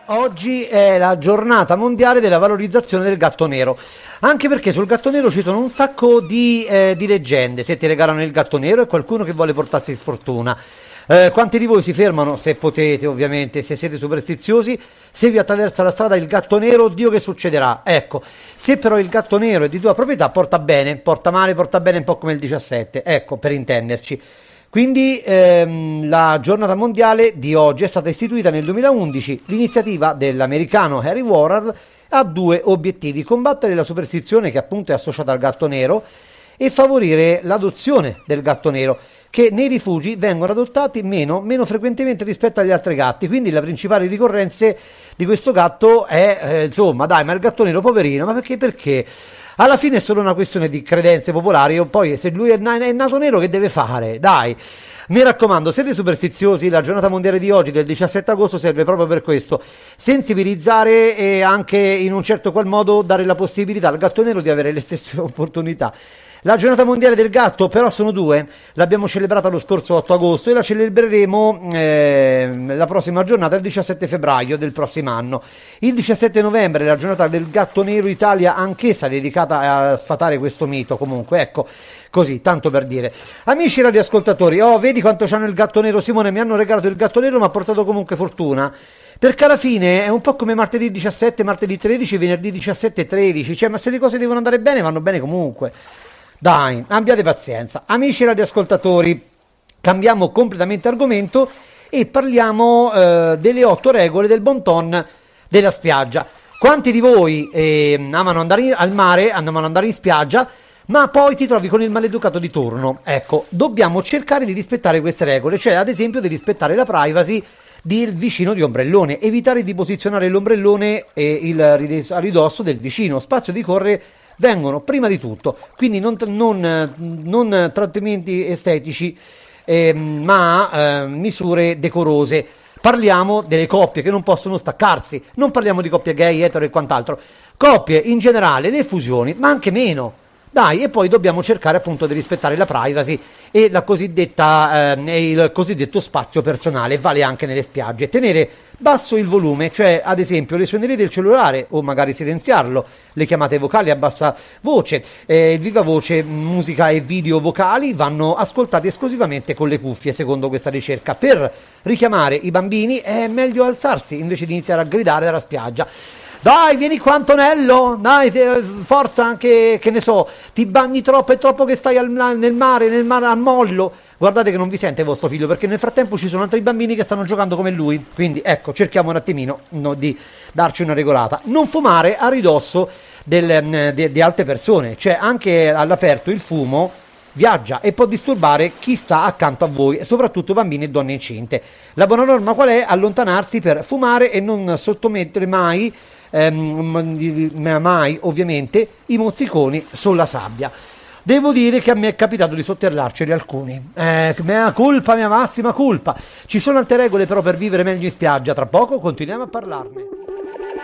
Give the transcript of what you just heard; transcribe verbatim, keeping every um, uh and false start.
Oggi è la giornata mondiale della valorizzazione del gatto nero, anche perché sul gatto nero ci sono un sacco di, eh, di leggende. Se ti regalano il gatto nero è qualcuno che vuole portarsi sfortuna. Eh, quanti di voi si fermano, se potete ovviamente, se siete superstiziosi, se vi attraversa la strada il gatto nero, oddio che succederà? Ecco, se però il gatto nero è di tua proprietà, porta bene, porta male, porta bene, un po' come il diciassette, ecco, per intenderci. Quindi ehm, la giornata mondiale di oggi è stata istituita nel duemilaundici. L'iniziativa dell'americano Harry Warren ha due obiettivi: combattere la superstizione che appunto è associata al gatto nero e favorire l'adozione del gatto nero, che nei rifugi vengono adottati meno, meno frequentemente rispetto agli altri gatti. Quindi la principale ricorrenza di questo gatto è eh, insomma dai, ma il gatto nero poverino, ma perché perché? Alla fine è solo una questione di credenze popolari. O poi se lui è, na- è nato nero, che deve fare? Dai, mi raccomando, siete superstiziosi, la giornata mondiale di oggi del diciassette agosto serve proprio per questo: sensibilizzare e anche in un certo qual modo dare la possibilità al gatto nero di avere le stesse opportunità. La giornata mondiale del gatto però sono due, l'abbiamo celebrata lo scorso otto agosto e la celebreremo eh, la prossima giornata, il diciassette febbraio del prossimo anno. Il diciassette novembre è la giornata del gatto nero Italia, anch'essa dedicata a sfatare questo mito. Comunque ecco, così, tanto per dire. Amici radioascoltatori, oh vedi quanto c'hanno il gatto nero, Simone, mi hanno regalato il gatto nero, mi ha portato comunque fortuna. Perché alla fine è un po' come martedì diciassette, martedì tredici, venerdì diciassette e tredici, cioè ma se le cose devono andare bene vanno bene comunque. Dai, abbiate pazienza. Amici radioascoltatori, cambiamo completamente argomento e parliamo eh, delle otto regole del bon ton della spiaggia. Quanti di voi eh, amano andare in, al mare, amano andare in spiaggia, ma poi ti trovi con il maleducato di turno? Ecco, dobbiamo cercare di rispettare queste regole, cioè ad esempio di rispettare la privacy del vicino di ombrellone, evitare di posizionare l'ombrellone e il a ridosso del vicino, spazio di correre vengono prima di tutto, quindi non, non, non trattamenti estetici eh, ma eh, misure decorose. Parliamo delle coppie che non possono staccarsi, non parliamo di coppie gay, etero e quant'altro, coppie in generale, le fusioni, ma anche meno. Dai, e poi dobbiamo cercare appunto di rispettare la privacy e la cosiddetta eh, il cosiddetto spazio personale, vale anche nelle spiagge. Tenere basso il volume, cioè ad esempio le suonerie del cellulare, o magari silenziarlo, le chiamate vocali a bassa voce, eh, il viva voce, musica e video vocali vanno ascoltati esclusivamente con le cuffie, secondo questa ricerca. Per richiamare i bambini è meglio alzarsi invece di iniziare a gridare dalla spiaggia. Dai, vieni qua Antonello, dai, te, forza anche, che ne so, ti bagni troppo, è troppo che stai al, nel mare, nel mare al mollo. Guardate che non vi sente vostro figlio, perché nel frattempo ci sono altri bambini che stanno giocando come lui. Quindi ecco, cerchiamo un attimino no, di darci una regolata. Non fumare a ridosso del, de, de altre persone, cioè anche all'aperto il fumo viaggia e può disturbare chi sta accanto a voi, e soprattutto bambini e donne incinte. La buona norma qual è? Allontanarsi per fumare e non sottomettere mai ehm, mai ovviamente i mozziconi sulla sabbia. Devo dire che a me è capitato di sotterrarceli alcuni, eh, mea colpa, mia massima colpa. Ci sono altre regole però per vivere meglio in spiaggia, tra poco continuiamo a parlarne.